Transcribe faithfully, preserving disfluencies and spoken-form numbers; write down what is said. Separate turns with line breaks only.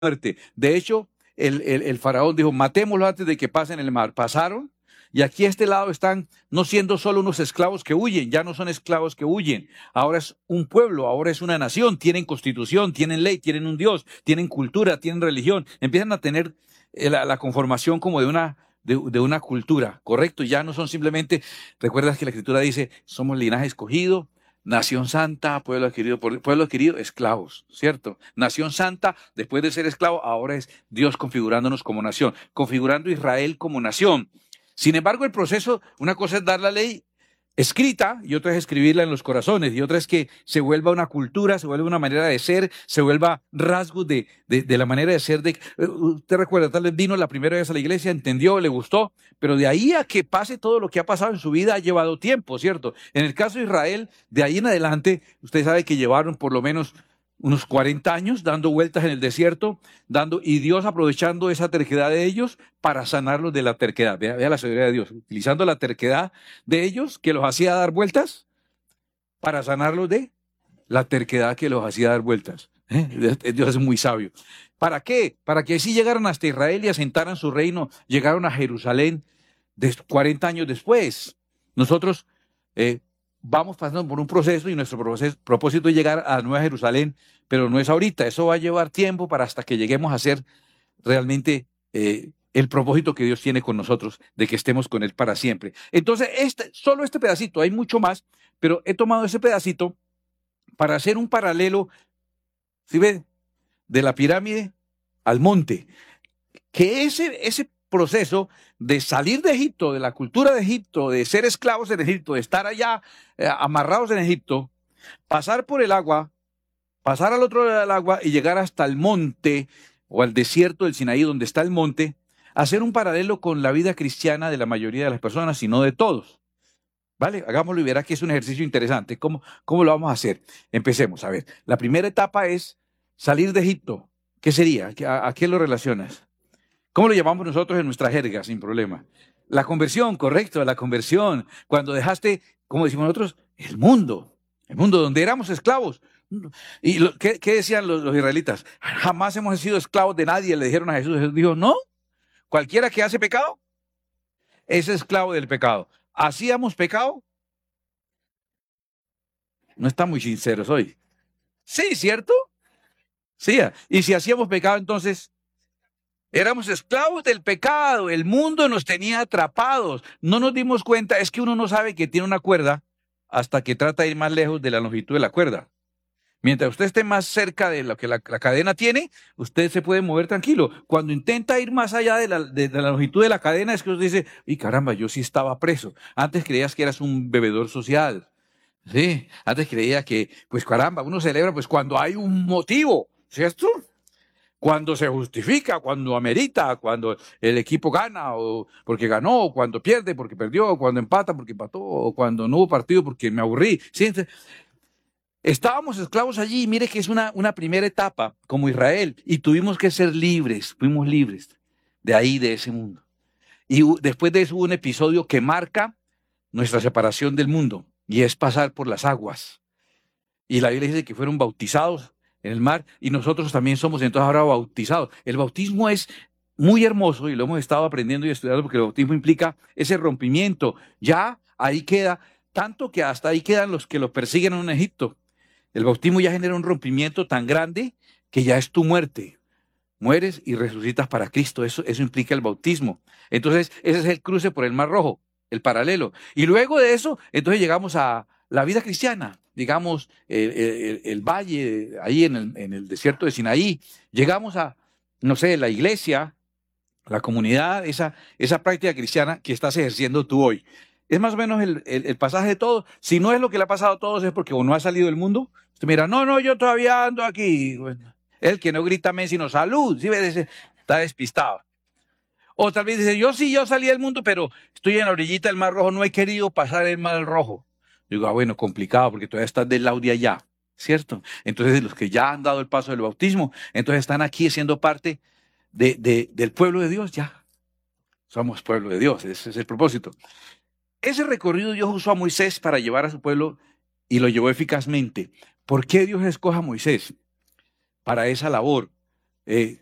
muerte. De hecho, el, el, el faraón dijo, matémoslo antes de que pasen el mar. Pasaron, y aquí a este lado están no siendo solo unos esclavos que huyen, ya no son esclavos que huyen. Ahora es un pueblo, ahora es una nación, tienen constitución, tienen ley, tienen un Dios, tienen cultura, tienen religión. Empiezan a tener la, la conformación como de una, de, de una cultura, ¿correcto? Ya no son simplemente, recuerdas que la Escritura dice, somos linaje escogido, nación santa, pueblo adquirido, por, pueblo adquirido, esclavos, ¿cierto? Nación santa, después de ser esclavo, ahora es Dios configurándonos como nación, configurando Israel como nación. Sin embargo, el proceso, una cosa es dar la ley escrita y otra es escribirla en los corazones, y otra es que se vuelva una cultura, se vuelva una manera de ser, se vuelva rasgos de, de, de la manera de ser. De, usted recuerda, tal vez vino la primera vez a la iglesia, entendió, le gustó, pero de ahí a que pase todo lo que ha pasado en su vida ha llevado tiempo, ¿cierto? En el caso de Israel, de ahí en adelante, usted sabe que llevaron por lo menos unos cuarenta años dando vueltas en el desierto, dando, y Dios aprovechando esa terquedad de ellos para sanarlos de la terquedad. Vea, vea la sabiduría de Dios, utilizando la terquedad de ellos que los hacía dar vueltas para sanarlos de la terquedad que los hacía dar vueltas. ¿Eh? Dios es muy sabio. ¿Para qué? Para que así llegaran hasta Israel y asentaran su reino, llegaron a Jerusalén de cuarenta años después. Nosotros eh, vamos pasando por un proceso y nuestro proceso, propósito es llegar a Nueva Jerusalén, pero no es ahorita, eso va a llevar tiempo para hasta que lleguemos a ser realmente eh, el propósito que Dios tiene con nosotros, de que estemos con Él para siempre. Entonces, este, solo este pedacito, hay mucho más, pero he tomado ese pedacito para hacer un paralelo, ¿sí ve? De la pirámide al monte, que ese, ese proceso de salir de Egipto, de la cultura de Egipto, de ser esclavos en Egipto, de estar allá eh, amarrados en Egipto, pasar por el agua, pasar al otro lado del agua y llegar hasta el monte o al desierto del Sinaí, donde está el monte, hacer un paralelo con la vida cristiana de la mayoría de las personas y no de todos. ¿Vale? Hagámoslo y verá que es un ejercicio interesante. ¿Cómo, cómo lo vamos a hacer? Empecemos. A ver, la primera etapa es salir de Egipto. ¿Qué sería? ¿A, a qué lo relacionas? ¿Cómo lo llamamos nosotros en nuestra jerga, sin problema? La conversión, correcto, la conversión. Cuando dejaste, como decimos nosotros, el mundo, el mundo donde éramos esclavos. ¿Y lo, ¿qué, qué decían los, los israelitas? Jamás hemos sido esclavos de nadie, le dijeron a Jesús. Jesús dijo, no, cualquiera que hace pecado es esclavo del pecado. ¿Hacíamos pecado? No están muy sinceros hoy. Sí, ¿cierto? Sí, y si hacíamos pecado, entonces éramos esclavos del pecado, el mundo nos tenía atrapados, no nos dimos cuenta, es que uno no sabe que tiene una cuerda hasta que trata de ir más lejos de la longitud de la cuerda. Mientras usted esté más cerca de lo que la, la cadena tiene, usted se puede mover tranquilo. Cuando intenta ir más allá de la, de, de la longitud de la cadena, es que usted dice, y caramba, yo sí estaba preso. Antes creías que eras un bebedor social. Sí, antes creía que, pues caramba, uno celebra pues cuando hay un motivo, ¿cierto? Cuando se justifica, cuando amerita, cuando el equipo gana o porque ganó, o cuando pierde porque perdió, o cuando empata porque empató, o cuando no hubo partido porque me aburrí. ¿Sí? Estábamos esclavos allí, y mire que es una, una primera etapa como Israel, y tuvimos que ser libres, fuimos libres de ahí, de ese mundo. Y después de eso hubo un episodio que marca nuestra separación del mundo, y es pasar por las aguas. Y la Biblia dice que fueron bautizados en el mar, y nosotros también somos entonces ahora bautizados. El bautismo es muy hermoso, y lo hemos estado aprendiendo y estudiando, porque el bautismo implica ese rompimiento. Ya ahí queda, tanto que hasta ahí quedan los que lo persiguen en Egipto. El bautismo ya genera un rompimiento tan grande que ya es tu muerte. Mueres y resucitas para Cristo. Eso, eso implica el bautismo. Entonces, ese es el cruce por el Mar Rojo, el paralelo. Y luego de eso, entonces llegamos a la vida cristiana. Digamos, el, el, el valle, ahí en el, en el desierto de Sinaí. Llegamos a, no sé, la iglesia, la comunidad, esa, esa práctica cristiana que estás ejerciendo tú hoy. Es más o menos el, el, el pasaje de todos. Si no es lo que le ha pasado a todos, es porque uno ha salido del mundo. Usted mira, no, no, yo todavía ando aquí. Bueno, el que no grita amén, sino salud. ¿Sí? Está despistado. O tal vez dice, yo sí, yo salí del mundo, pero estoy en la orillita del Mar Rojo, no he querido pasar el Mar Rojo. Digo, ah, bueno, complicado, porque todavía estás del lado de allá, ¿cierto? Entonces, los que ya han dado el paso del bautismo, entonces están aquí siendo parte de, de, del pueblo de Dios, ya. Somos pueblo de Dios, ese es el propósito. Ese recorrido Dios usó a Moisés para llevar a su pueblo y lo llevó eficazmente. ¿Por qué Dios escoge a Moisés para esa labor? Eh,